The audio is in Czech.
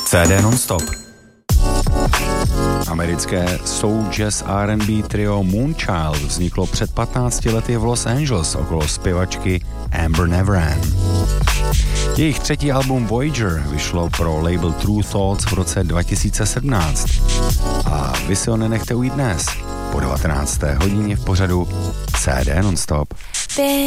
CD non-stop. Americké soul jazz R&B trio Moonchild vzniklo před 15 lety v Los Angeles okolo zpěvačky Amber Neverand. Jejich třetí album Voyager vyšlo pro label True Thoughts v roce 2017. A vy si ho nenechte ujít dnes po 19. hodině v pořadu CD non-stop.